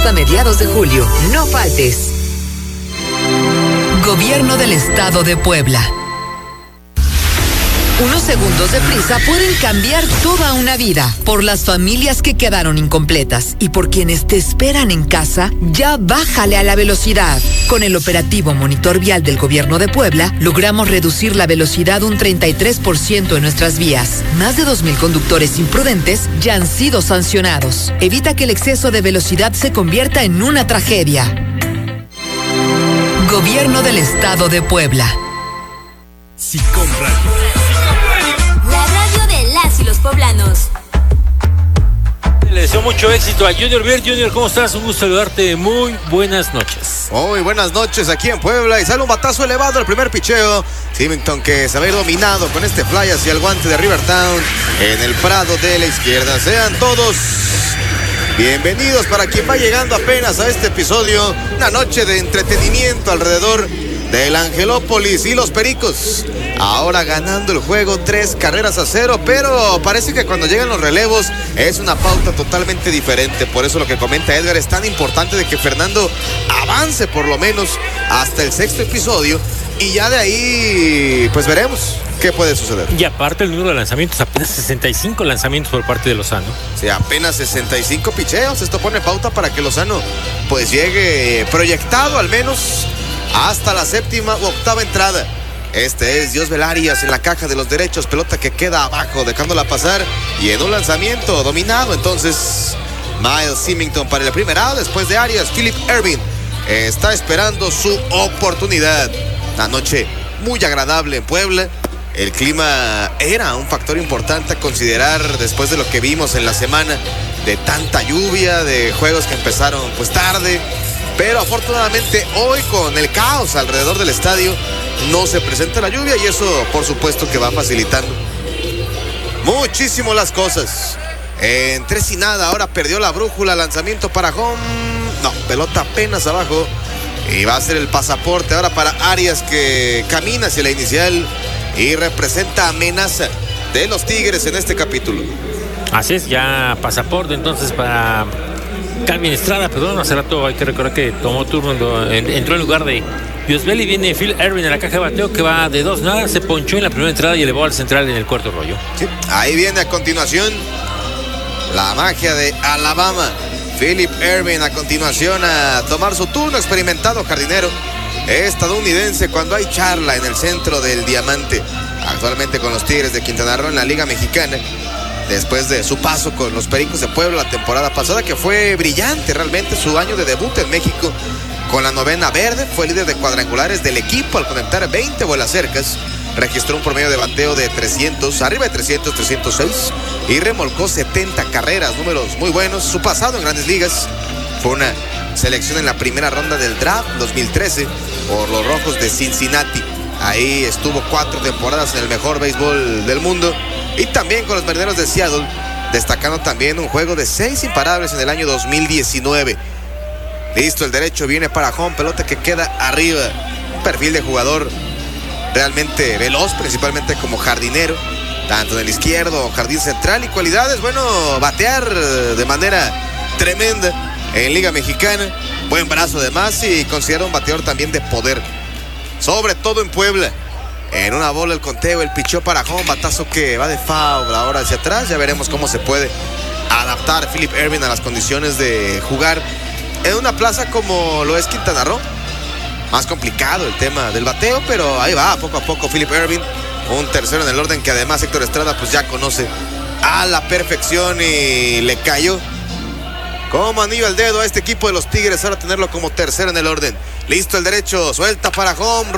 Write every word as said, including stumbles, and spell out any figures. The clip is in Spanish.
a mediados de julio. No faltes. Gobierno del Estado de Puebla. Unos segundos de prisa pueden cambiar toda una vida. Por las familias que quedaron incompletas y por quienes te esperan en casa, ya bájale a la velocidad. Con el operativo Monitor Vial del Gobierno de Puebla, logramos reducir la velocidad un treinta y tres por ciento en nuestras vías. Más de dos mil conductores imprudentes ya han sido sancionados. Evita que el exceso de velocidad se convierta en una tragedia. Gobierno del Estado de Puebla. Si compran y los poblanos. Le deseo mucho éxito a Junior Biel. Junior, ¿cómo estás? Un gusto saludarte. Muy buenas noches. Muy buenas noches aquí en Puebla. Y sale un batazo elevado al primer picheo. Symington, que se va a ir dominado con este fly hacia el guante de Rivertown en el prado de la izquierda. Sean todos bienvenidos para quien va llegando apenas a este episodio. Una noche de entretenimiento alrededor del Angelópolis y los Pericos. Ahora ganando el juego tres carreras a cero, pero parece que cuando llegan los relevos es una pauta totalmente diferente. Por eso lo que comenta Edgar es tan importante de que Fernando avance por lo menos hasta el sexto episodio y ya de ahí pues veremos qué puede suceder. Y aparte el número de lanzamientos, apenas sesenta y cinco lanzamientos por parte de Lozano. Sí, apenas sesenta y cinco picheos. Esto pone pauta para que Lozano pues llegue proyectado al menos hasta la séptima u octava entrada. Este es Diosbel Arias en la caja de los derechos, pelota que queda abajo, dejándola pasar y en un lanzamiento dominado. Entonces Miles Symington para el primer out. Después de Arias, Philip Ervin está esperando su oportunidad. Una noche muy agradable en Puebla. El clima era un factor importante a considerar después de lo que vimos en la semana, de tanta lluvia, de juegos que empezaron pues tarde. Pero afortunadamente hoy, con el caos alrededor del estadio, no se presenta la lluvia y eso por supuesto que va facilitando muchísimo las cosas. En tres y nada, ahora perdió la brújula, lanzamiento para home. No, pelota apenas abajo. Y va a ser el pasaporte ahora para Arias, que camina hacia la inicial y representa amenaza de los Tigres en este capítulo. Así es, ya pasaporte entonces para Calvin Estrada, perdón, hace rato hay que recordar que tomó turno, entró en lugar de Diosbel y viene Phil Ervin en la caja de bateo, que va de dos nada, se ponchó en la primera entrada y elevó al central en el cuarto rollo. Sí, ahí viene a continuación la magia de Alabama. Philip Ervin a continuación a tomar su turno, experimentado jardinero estadounidense cuando hay charla en el centro del diamante. Actualmente con los Tigres de Quintana Roo en la Liga Mexicana, después de su paso con los Pericos de Puebla la temporada pasada, que fue brillante realmente, su año de debut en México con la novena verde. Fue líder de cuadrangulares del equipo al conectar veinte vuelas cercas. Registró un promedio de bateo de trescientos, arriba de trescientos, trescientos seis, y remolcó setenta carreras, números muy buenos. Su pasado en Grandes Ligas fue una selección en la primera ronda del draft dos mil trece por los Rojos de Cincinnati. Ahí estuvo cuatro temporadas en el mejor béisbol del mundo, y también con los Marineros de Seattle, destacando también un juego de seis imparables en el año dos mil diecinueve. Listo, el derecho viene para home, pelota que queda arriba. Un perfil de jugador realmente veloz, principalmente como jardinero, tanto en el izquierdo, jardín central, y cualidades, bueno, batear de manera tremenda en Liga Mexicana. Buen brazo además y considera un bateador también de poder, sobre todo en Puebla. En una bola el conteo, el pichó para home, batazo que va de foul ahora hacia atrás. Ya veremos cómo se puede adaptar Philip Ervin a las condiciones de jugar en una plaza como lo es Quintana Roo. Más complicado el tema del bateo, pero ahí va, poco a poco Philip Ervin. Un tercero en el orden que además Héctor Estrada pues ya conoce a la perfección, y le cayó como anillo al dedo a este equipo de los Tigres ahora tenerlo como tercero en el orden. Listo el derecho, suelta para home.